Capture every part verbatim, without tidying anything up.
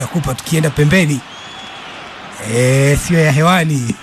nakupa tukienda pembeni. Eh, sio ya hewani.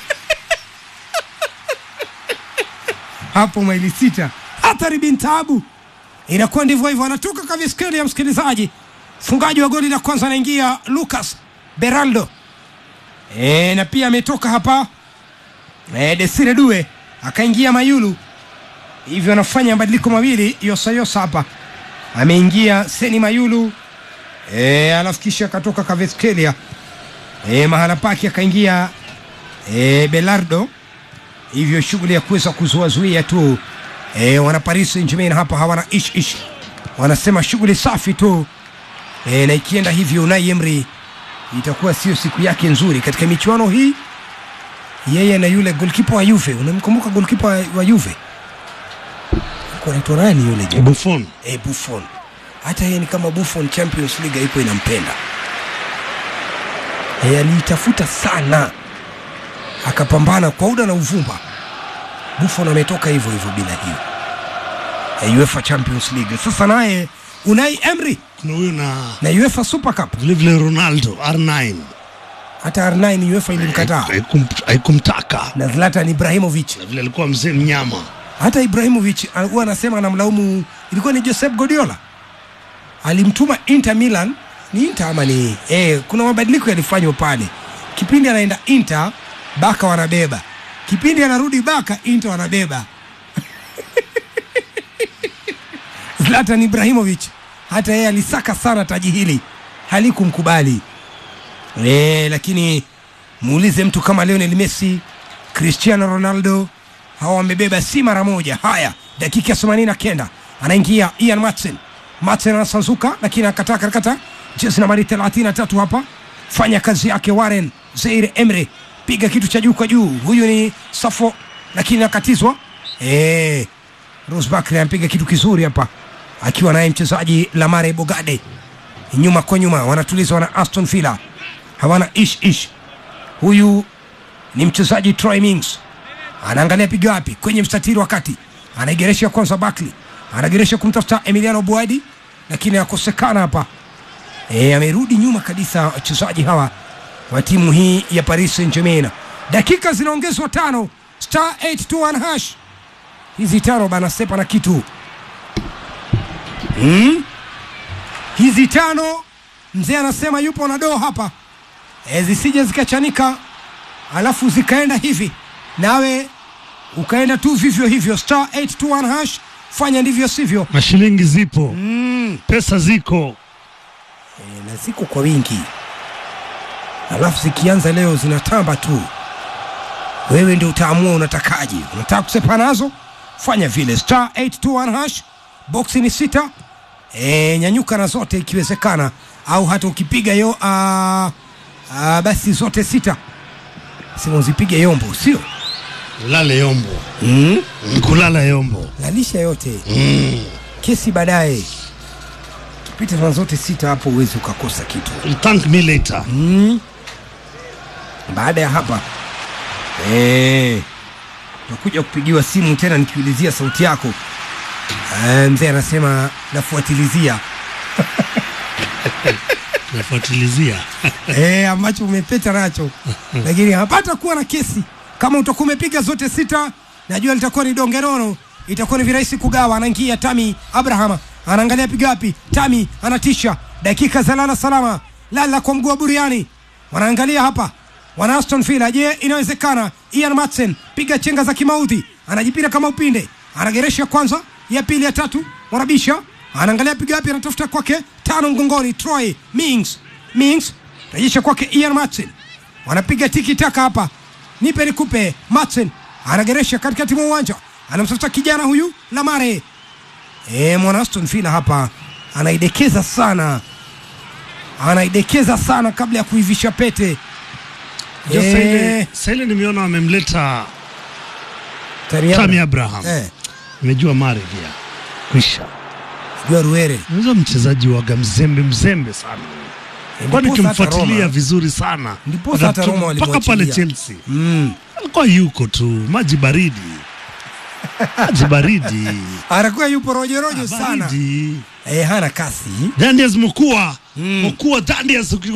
Hapo maili sita. Athari bin Taabu. Inakuwa ndivyo hivyo, anatoka Kavskeli ya msikilizaji. Fungaji wa goli la kwanza anaingia Lucas Beraldo. Eh, na pia ametoka hapa eh, Desire Due akaingia Mayulu. Hivyo anafanya mabadiliko mawili Yosa Yosa hapa. Ameingia Seni Mayulu. Eh, alafu kisha akatoka Kavskeli. Eh, mahala pake akaingia eh, Belardo. Hivyo shughuli ya kuweza kuzuazuia tu eh, wana Paris Saint-Germain hapa hawana ish ish. Wanasema shughuli safi tu. Eh, na ikienda hivyo Unai Emery itakuwa sio siku yake nzuri katika michuano hii. Yeye na yule goalkeeper wa Juve, unamkumbuka goalkeeper wa Juve? Kwa anaitwa nani yule? Buffon. Eh, Buffon. Hata yeye ni kama Buffon Champions League ipo inampenda. Eh, alitafuta sana. Akapambana kwa uda na uvumba. Buffon ametoka hivyo hivyo bila hiyo. Eh, UEFA Champions League. Sasa naye Unai Emery kuna huyo na na UEFA Super Cup. vile vile Ronaldo R nine. Hata R nine UEFA ilimkataa. Haikumtaka. Na Zlatan Ibrahimovic. Na vile alikuwa mzee mnyama. Hata Ibrahimovic huwa anasema anamlaumu, ilikuwa ni Josep Guardiola. Alimtuma Inter Milan, ni Inter ama ni eh, kuna mabadiliko yalifanywa pale. Kipindi anaenda Inter, Baka wanabeba. Kipindi anarudi Baka, Inter wanabeba. Zlatan Ibrahimovic hata yeye alisaka sana taji hili, halikumkubali. Eh, lakini muulize mtu kama Lionel Messi, Cristiano Ronaldo, hawa wamebeba si mara moja. Haya, dakika themanini na kenda anaingia Ian Matson. Matson anasanzuka lakini akataka katakata. Jezi nambari thelathini na tatu hapa. Fanya kazi yake Warren Zaire Emery. Piga kitu cha juu kwa juu. Huyu ni Safo lakini akatizwa. Eh, Rose Barkley anapiga kitu kizuri hapa. Akiwa naye mchezaji Lamare Bogade. Nyuma kwa nyuma wanatulizwa na Aston Villa. Hawana ish ish. Huyu ni mchezaji Troy Mings. Anaangalia piga wapi kwenye mstatiri wakati. Anaigeresha kwanza Barkley. Anageresha kumtafuta Emiliano Buadi lakini akosekana hapa. Eh, amerudi nyuma kabisa wachezaji hawa wa timu hii ya Paris Saint-Germain. Dakika zinaongezwa tano. Star eight two one hash. Hizi tano bana sepa na kitu. Hmm? Hizi tano mzee anasema yupo na doo hapa. E, zisije zikachanika alafu zikaenda hivi. Nawe ukaenda tu vivyo hivyo. Star eight two one hash. Fanya ndivyo sivyo. Mashilingi zipo. Mm. Pesa ziko. E, na ziko kwa wingi. Alafu zikianza leo zinatamba tu. Wewe ndio utaamua unatakaje. Unataka kusepa nazo? Fanya vile. Star eight two one hash. Boxi ni sita. E, nyanyuka na zote ikiwezekana. Au hata ukipiga yo uh, uh, basi zote sita. Sima uzipige yombo, sio? Lale yombo. Mm? Kulala yombo. Lalisha yote. Mm. Kesi baadaye. Kipita na zote sita hapo uwezi ukakosa kitu. Thank me later. Mm. Baada ya hapa eh, nakuja kupigiwa simu tena nikiulizia sauti yako. Eh, mzee anasema nafuatilizia. Nafuatilizia. Eh, ambacho umepeta nacho. Lakini hapata kuwa na kesi. Kama utakuwa umepiga zote sita, najua litakuwa ni dongerono, itakuwa ni virahisi kugawa. Anaingia Tami Abraham. Anaangalia piga wapi? Tami anatisha. Dakika za lala salama. Lala kwa mguu wa buriani. Wanaangalia hapa. Wana Aston Villa, je, inawezekana? Ian Matson piga chenga za kimaudhi. Anajipira kama upinde. Anageresha kwanza, ya pili, ya tatu. Wanabisha. Anaangalia piga wapi? Anatafuta kwake tano mgongoni. Troy Mings. Mings rejesha kwake Ian Matson. Wanapiga tiki taka hapa. Nipe nikupe. Matson anageresha katikati mwa uwanja. Anamtafuta kijana huyu Lamare. Eh, mwana Aston Villa hapa anaidekeza sana. Anaidekeza sana kabla ya kuivisha pete. Sasa ile sasa ile nimeona wamemleta Tami Abraham. Eh. Nimejua mare pia. Kwisha. Jua Ruere. Ndio mchezaji wa gamzembe mzembe sana. Kwani tumfuatilia vizuri sana. Ndipo hata Roma walimwachilia. Paka pale Chelsea. Mm. Alikuwa yuko tu, maji baridi. Maji baridi. Anakuwa yupo rojo rojo sana. Baridi. Eh, hana kasi. Daniel Mukua mm. Mkuu wa Daniels